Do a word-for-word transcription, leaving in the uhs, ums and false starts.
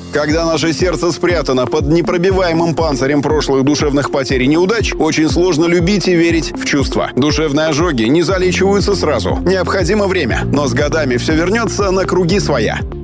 Когда наше сердце спрятано под непробиваемым панцирем прошлых душевных потерь и неудач, очень сложно любить и верить в чувства. Душевные ожоги не залечиваются сразу. Необходимо время, но с годами все вернется на круги своя.